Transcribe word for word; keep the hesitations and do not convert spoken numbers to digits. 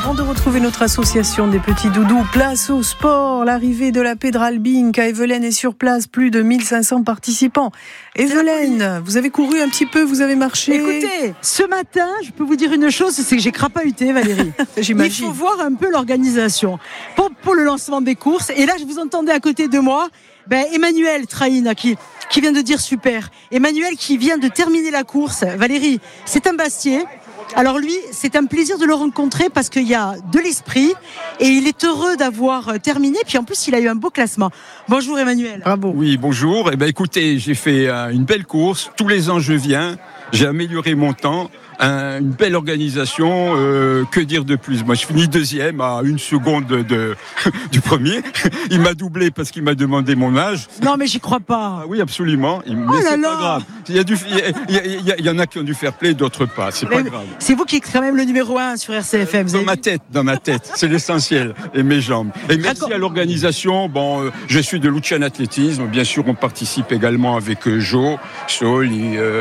Avant de retrouver notre association des petits doudous, place au sport. L'arrivée de la Pédralbinque à Evelen est sur place. Plus de mille cinq cents participants. Evelen, vous avez couru un petit peu, vous avez marché. Écoutez, ce matin, je peux vous dire une chose, c'est que j'ai crapahuté, Valérie. J'imagine. Il faut voir un peu l'organisation pour, pour le lancement des courses. Et là, je vous entendais à côté de moi, ben, Emmanuel Traïna qui, qui vient de dire super. Emmanuel qui vient de terminer la course. Valérie, c'est un Bastier. Alors lui, c'est un plaisir de le rencontrer parce qu'il y a de l'esprit et il est heureux d'avoir terminé. Puis en plus, il a eu un beau classement. Bonjour Emmanuel. Bravo. Oui, bonjour. Eh ben, écoutez, j'ai fait euh, une belle course. Tous les ans, je viens. J'ai amélioré mon temps. Un, une belle organisation. Euh, que dire de plus ? Moi, je finis deuxième à une seconde de, de, du premier. Il m'a doublé parce qu'il m'a demandé mon âge. Non, mais j'y crois pas. Ah oui, absolument. Il, mais Oh là c'est là. pas grave. Il y, a du, il, y a, il, y a, il, y a, il y en a qui ont du fair play, d'autres pas. C'est pas Mais grave. c'est vous qui êtes quand même le numéro un sur R C F M. Vous Dans avez ma vu tête, dans ma tête, c'est l'essentiel. Et mes jambes. Et merci D'accord. à l'organisation. Bon, euh, je suis de Lucian Athlétisme. Bien sûr, on participe également avec euh, Jo, Saul et, euh,